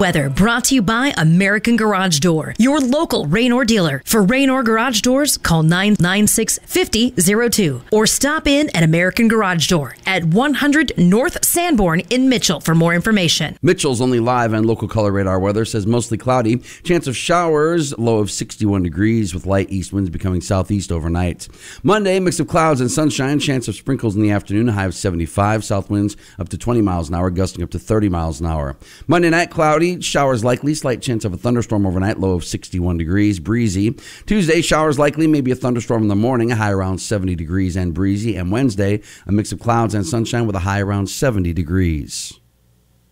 Weather brought to you by American Garage Door, your local Raynor dealer. For Raynor Garage Doors, call 996-5002 or stop in at American Garage Door at 100 North Sanborn in Mitchell for more information. Mitchell's only live on Local Color Radar weather says mostly cloudy, chance of showers, low of 61 degrees with light east winds becoming southeast overnight. Monday, mix of clouds and sunshine, chance of sprinkles in the afternoon, high of 75, south winds up to 20 miles an hour, gusting up to 30 miles an hour. Monday night, cloudy, showers likely, slight chance of a thunderstorm overnight, low of 61 degrees, breezy. Tuesday, showers likely, maybe a thunderstorm in the morning, a high around 70 degrees and breezy. And Wednesday, a mix of clouds and sunshine with a high around 70 degrees.